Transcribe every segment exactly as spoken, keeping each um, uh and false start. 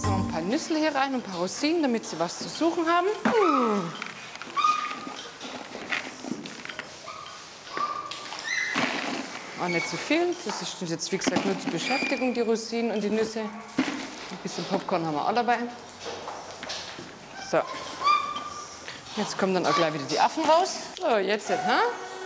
jetzt noch ein paar Nüsse hier rein und ein paar Rosinen, damit sie was zu suchen haben. Mmh. Auch nicht zu viel. Das ist jetzt, wie gesagt, nur zur Beschäftigung, die Rosinen und die Nüsse. Ein bisschen Popcorn haben wir auch dabei. So. Jetzt kommen dann auch gleich wieder die Affen raus. So, jetzt, ha?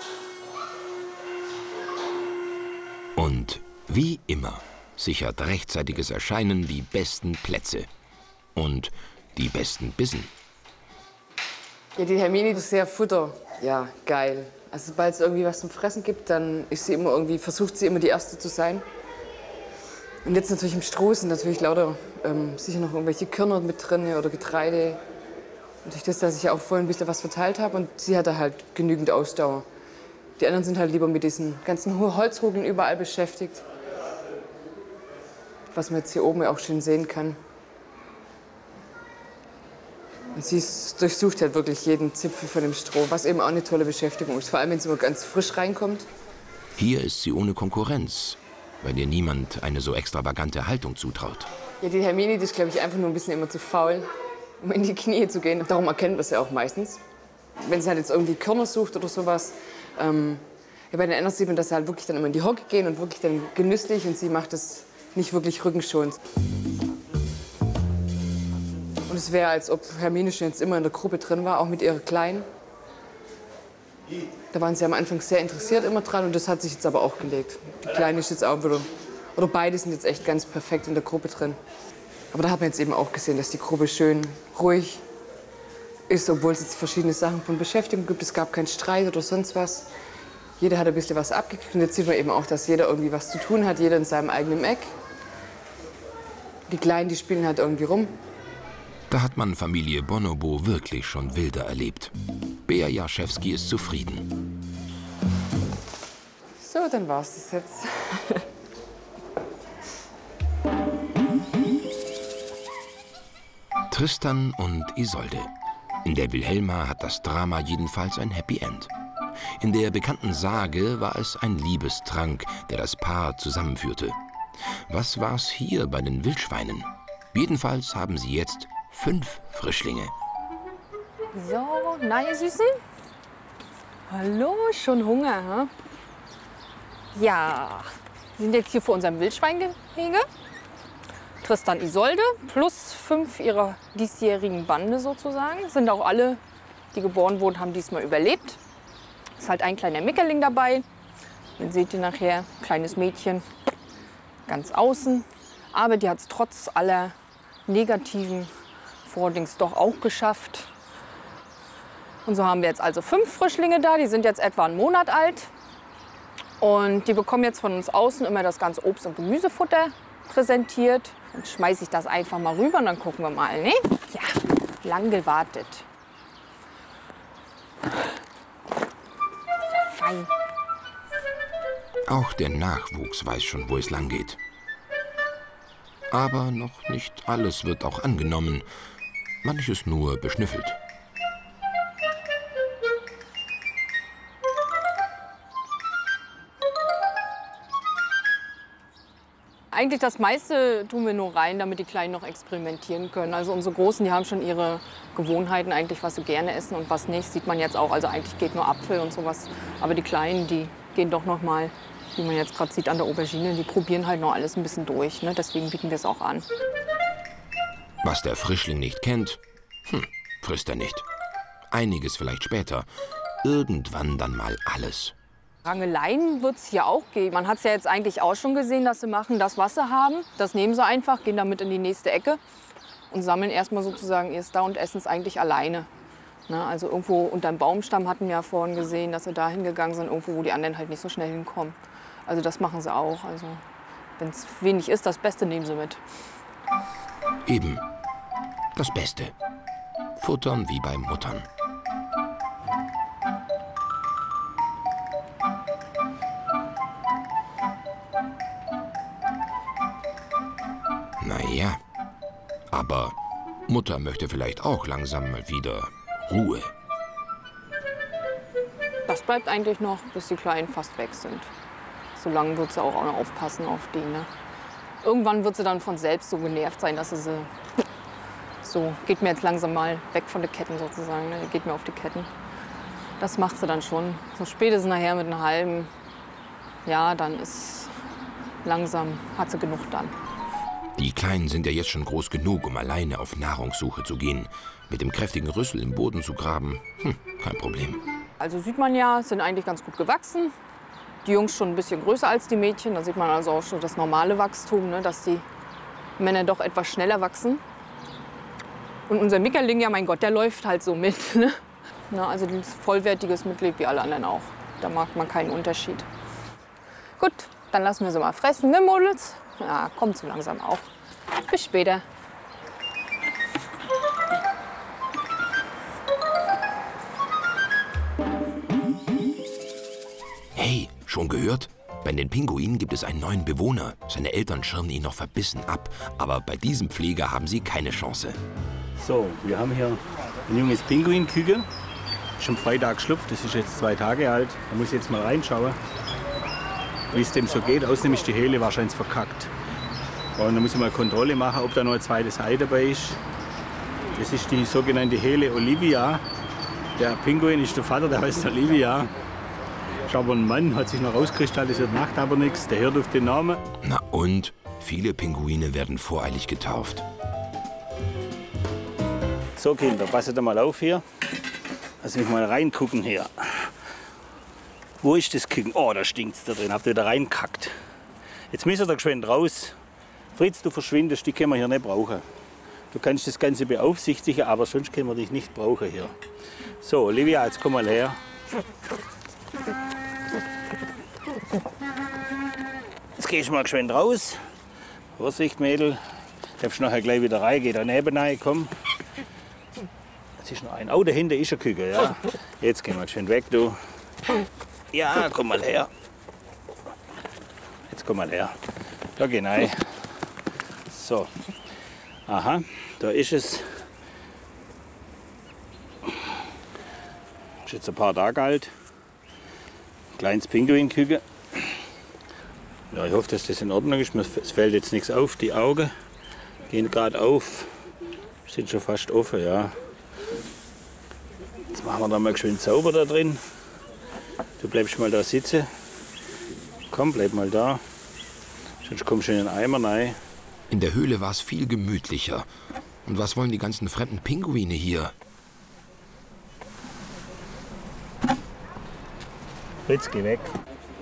Und wie immer sichert rechtzeitiges Erscheinen die besten Plätze und die besten Bissen. Ja, die Hermine ist sehr Futter. Ja, geil. Also sobald es irgendwie was zum Fressen gibt, dann ist sie immer irgendwie, versucht sie immer die Erste zu sein. Und jetzt natürlich im Stroh sind natürlich lauter ähm, sicher noch irgendwelche Körner mit drin oder Getreide. Und durch das, dass ich auch vorhin ein bisschen was verteilt habe und sie hat da halt genügend Ausdauer. Die anderen sind halt lieber mit diesen ganzen Holzrugeln überall beschäftigt. Was man jetzt hier oben auch schön sehen kann. Und sie durchsucht halt wirklich jeden Zipfel von dem Stroh, was eben auch eine tolle Beschäftigung ist. Vor allem, wenn es immer ganz frisch reinkommt. Hier ist sie ohne Konkurrenz, weil ihr niemand eine so extravagante Haltung zutraut. Ja, die Hermine, die ist, glaube ich, einfach nur ein bisschen immer zu faul, um in die Knie zu gehen. Darum erkennt man es ja auch meistens. Wenn sie halt jetzt irgendwie Körner sucht oder sowas. Ähm, ja, bei den anderen sieht man, dass sie halt wirklich dann immer in die Hocke gehen und wirklich dann genüsslich. Und sie macht das nicht wirklich rückenschonend. Und es wäre, als ob Hermine schon jetzt immer in der Gruppe drin war, auch mit ihrer Kleinen. Da waren sie am Anfang sehr interessiert immer dran und das hat sich jetzt aber auch gelegt. Die Kleine ist jetzt auch wieder, oder beide sind jetzt echt ganz perfekt in der Gruppe drin. Aber da hat man jetzt eben auch gesehen, dass die Gruppe schön ruhig ist, obwohl es jetzt verschiedene Sachen von Beschäftigung gibt. Es gab keinen Streit oder sonst was. Jeder hat ein bisschen was abgekriegt und jetzt sieht man eben auch, dass jeder irgendwie was zu tun hat, jeder in seinem eigenen Eck. Die Kleinen, die spielen halt irgendwie rum. Da hat man Familie Bonobo wirklich schon wilder erlebt. Bea Jaschewski ist zufrieden. So, dann war's das jetzt. Tristan und Isolde. In der Wilhelma hat das Drama jedenfalls ein Happy End. In der bekannten Sage war es ein Liebestrank, der das Paar zusammenführte. Was war's hier bei den Wildschweinen? Jedenfalls haben sie jetzt fünf Frischlinge. So, na ihr Süßen? Hallo, schon Hunger, hm? Ja, wir sind jetzt hier vor unserem Wildschweingehege. Tristan, Isolde plus fünf ihrer diesjährigen Bande sozusagen. Sind auch alle, die geboren wurden, haben diesmal überlebt. Ist halt ein kleiner Mickerling dabei. Den seht ihr nachher, kleines Mädchen, ganz außen. Aber die hat es trotz aller negativen Vordings doch auch geschafft. Und so haben wir jetzt also fünf Frischlinge da. Die sind jetzt etwa einen Monat alt. Und die bekommen jetzt von uns außen immer das ganze Obst- und Gemüsefutter präsentiert. Dann schmeiße ich das einfach mal rüber und dann gucken wir mal. Ne? Ja, lang gewartet. Fein. Auch der Nachwuchs weiß schon, wo es lang geht. Aber noch nicht alles wird auch angenommen. Manches nur beschnüffelt. Eigentlich das meiste tun wir nur rein, damit die Kleinen noch experimentieren können. Also unsere Großen, die haben schon ihre Gewohnheiten eigentlich, was sie gerne essen und was nicht, sieht man jetzt auch. Also eigentlich geht nur Apfel und sowas. Aber die Kleinen, die gehen doch noch mal, wie man jetzt gerade sieht an der Aubergine, die probieren halt noch alles ein bisschen durch. Ne? Deswegen bieten wir es auch an. Was der Frischling nicht kennt, hm, frisst er nicht. Einiges vielleicht später. Irgendwann dann mal alles. Rangeleien wird es hier auch geben. Man hat es ja jetzt eigentlich auch schon gesehen, dass sie machen das, was sie haben. Das nehmen sie einfach, gehen damit in die nächste Ecke und sammeln erstmal sozusagen erst da und essen es eigentlich alleine. Ne? Also irgendwo unterm Baumstamm hatten wir ja vorhin gesehen, dass sie da hingegangen sind, irgendwo, wo die anderen halt nicht so schnell hinkommen. Also das machen sie auch. Also wenn es wenig ist, das Beste nehmen sie mit. Eben. Das Beste. Futtern wie bei Muttern. Naja, aber Mutter möchte vielleicht auch langsam mal wieder Ruhe. Das bleibt eigentlich noch, bis die Kleinen fast weg sind. So lange wird sie auch noch aufpassen auf die. Ne? Irgendwann wird sie dann von selbst so genervt sein, dass sie sie so, geht mir jetzt langsam mal weg von den Ketten sozusagen, ne? Geht mir auf die Ketten. Das macht sie dann schon. So spätestens nachher mit einem halben Jahr, dann ist langsam, hat sie genug dann. Die Kleinen sind ja jetzt schon groß genug, um alleine auf Nahrungssuche zu gehen. Mit dem kräftigen Rüssel im Boden zu graben, hm, kein Problem. Also sieht man ja, sind eigentlich ganz gut gewachsen. Die Jungs schon ein bisschen größer als die Mädchen. Da sieht man also auch schon das normale Wachstum, ne, dass die Männer doch etwas schneller wachsen. Und unser Mickerling, ja mein Gott, der läuft halt so mit. Ne? Na, also ein vollwertiges Mitglied wie alle anderen auch. Da mag man keinen Unterschied. Gut, dann lassen wir sie mal fressen, ne Mädels? Ja, kommt so langsam auch. Bis später. Hey, schon gehört? Bei den Pinguinen gibt es einen neuen Bewohner. Seine Eltern schirmen ihn noch verbissen ab. Aber bei diesem Pfleger haben sie keine Chance. So, wir haben hier ein junges Pinguinküken. Ist am Freitag geschlüpft, das ist jetzt zwei Tage alt. Da muss ich jetzt mal reinschauen, wie es dem so geht. Außerdem ist die Hele wahrscheinlich verkackt. Und da muss ich mal Kontrolle machen, ob da noch eine zweite Seite dabei ist. Das ist die sogenannte Hele Olivia. Der Pinguin ist der Vater, der heißt Olivia. Ist aber ein Mann, hat sich noch rauskristallisiert, macht aber nichts. Der hört auf den Namen. Na und? Viele Pinguine werden voreilig getauft. So Kinder, passet mal auf hier. Lass mich mal reingucken hier. Wo ist das Küken? Oh, da stinkt es da drin. Habt ihr da reinkackt. Jetzt müsst ihr da geschwind raus. Fritz, du verschwindest, die können wir hier nicht brauchen. Du kannst das Ganze beaufsichtigen, aber sonst können wir dich nicht brauchen hier. So, Olivia, jetzt komm mal her. Jetzt gehst du mal geschwind raus. Vorsicht, Mädel. Darfst nachher gleich wieder rein, geh daneben rein, komm. Jetzt ist noch ein. Oh, dahinter ist ein Küken, ja. Jetzt gehen wir schön weg, du. Ja, komm mal her. Jetzt komm mal her. Da geh rein. So. Aha, da ist es. Ist jetzt ein paar Tage alt. Kleines Pinguinküken. Ja, ich hoffe, dass das in Ordnung ist. Es fällt jetzt nichts auf. Die Augen gehen gerade auf. Sind schon fast offen, ja. Jetzt machen wir da mal schön sauber da drin. Du bleibst mal da sitzen. Komm, bleib mal da. Sonst kommst du in den Eimer rein. In der Höhle war es viel gemütlicher. Und was wollen die ganzen fremden Pinguine hier? Fritz, geh weg.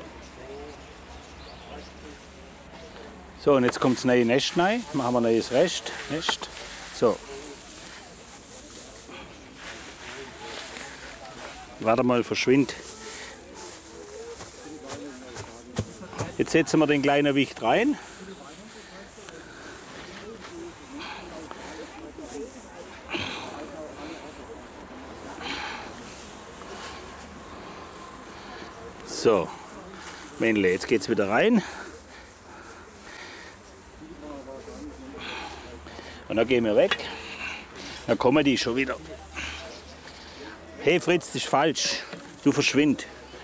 So, und jetzt kommt das neue Nest rein. Machen wir ein neues Rest. Nest. So. Warte mal, verschwind. Jetzt setzen wir den kleinen Wicht rein. So, Männle, jetzt geht's wieder rein. Und dann gehen wir weg. Dann kommen die schon wieder. Hey Fritz, das ist falsch. Du verschwind.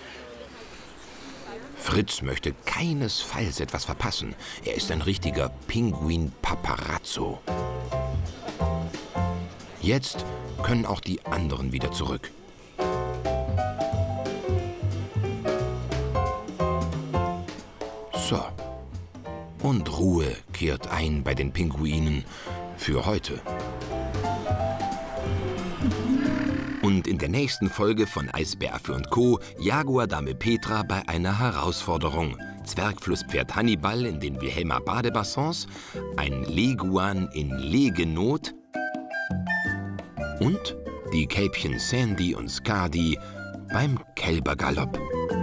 Fritz möchte keinesfalls etwas verpassen. Er ist ein richtiger Pinguin-Paparazzo. Jetzt können auch die anderen wieder zurück. So. Und Ruhe kehrt ein bei den Pinguinen für heute. Und in der nächsten Folge von Eisbär Affe und Co. Jaguardame Petra bei einer Herausforderung. Zwergflusspferd Hannibal in den Wilhelmer Badebassins, ein Leguan in Legenot und die Kälbchen Sandy und Skadi beim Kälbergalopp.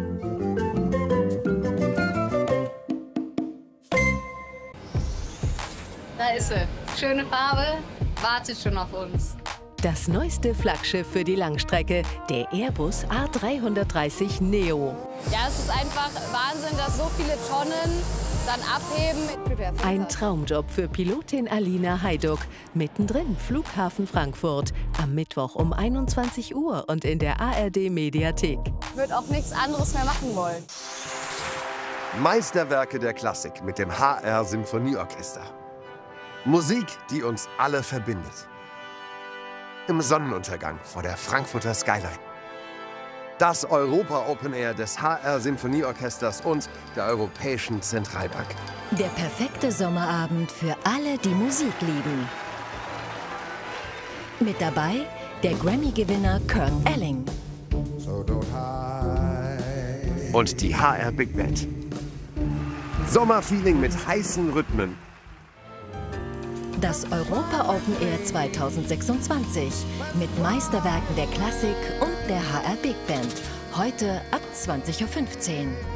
Da ist sie. Schöne Farbe, wartet schon auf uns. Das neueste Flaggschiff für die Langstrecke, der Airbus A dreihundertdreißig Neo. Ja, es ist einfach Wahnsinn, dass so viele Tonnen dann abheben. Ein Traumjob für Pilotin Alina Heiduck. Mittendrin Flughafen Frankfurt. Am Mittwoch um einundzwanzig Uhr und in der A R D Mediathek. Ich würde auch nichts anderes mehr machen wollen. Meisterwerke der Klassik mit dem H R Symphonieorchester. Musik, die uns alle verbindet. Im Sonnenuntergang vor der Frankfurter Skyline. Das Europa Open Air des H R Symphonieorchesters und der Europäischen Zentralbank. Der perfekte Sommerabend für alle, die Musik lieben. Mit dabei der Grammy-Gewinner Kurt Elling. Und die H R Big Band. Sommerfeeling mit heißen Rhythmen. Das Europa Open Air zweitausendsechsundzwanzig mit Meisterwerken der Klassik und der H R Big Band. Heute ab zwanzig Uhr fünfzehn.